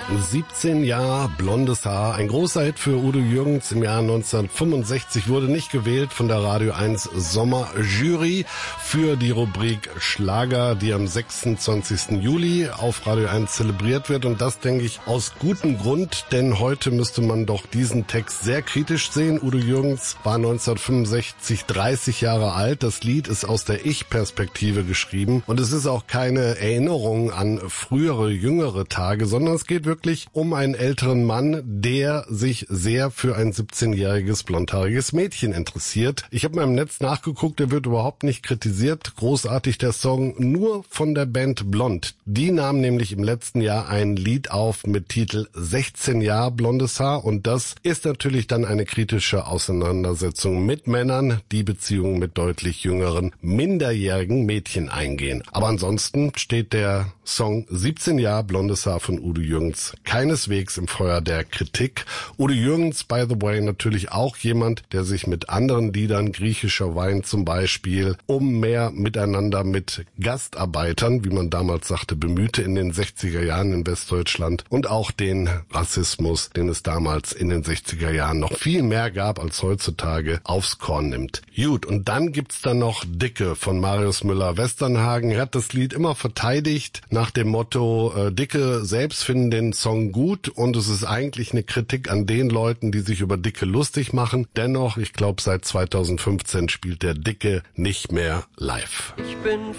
17 Jahre, blondes Haar. Ein großer Hit für Udo Jürgens im Jahr 1965, wurde nicht gewählt von der Radio 1 Sommerjury für die Rubrik Schlager, die am 26. Juli auf Radio 1 zelebriert wird. Und das, denke ich, aus gutem Grund, denn heute müsste man doch diesen Text sehr kritisch sehen. Udo Jürgens war 1965 30 Jahre alt. Das Lied ist aus der Ich-Perspektive geschrieben und es ist auch keine Erinnerung an frühere, jüngere Tage, sondern es geht wirklich um einen älteren Mann, der sich sehr für ein 17-jähriges, blondhaariges Mädchen interessiert. Ich habe mal im Netz nachgeguckt, der wird überhaupt nicht kritisiert. Großartig der Song, nur von der Band Blond. Die nahm nämlich im letzten Jahr ein Lied auf mit Titel 16 Jahre blondes Haar und das ist natürlich dann eine kritische Auseinandersetzung mit Männern, die Beziehungen mit deutlich jüngeren, minderjährigen Mädchen eingehen. Aber ansonsten steht der Song 17 Jahre blondes Haar von Udo Jürgens keineswegs im Feuer der Kritik. Udo Jürgens, by the way, natürlich auch jemand, der sich mit anderen Liedern, griechischer Wein zum Beispiel, um mehr miteinander mit Gastarbeitern, wie man damals sagte, bemühte in den 60er Jahren in Westdeutschland und auch den Rassismus, den es damals in den 60er Jahren noch viel mehr gab als heutzutage, aufs Korn nimmt. Gut, und dann gibt's dann noch Dicke von Marius Müller-Westernhagen. Er hat das Lied immer verteidigt nach dem Motto, Dicke selbst finden den Song gut und es ist eigentlich eine Kritik an den Leuten, die sich über Dicke lustig machen. Dennoch, ich glaube, seit 2015 spielt der Dicke nicht mehr live. Ich bin